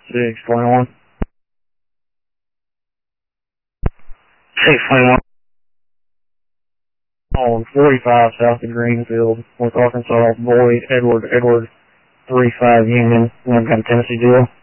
621. 621. On 45 south of Greenfield, North Arkansas, Boyd, Edward, 35 Union, Tennessee deal.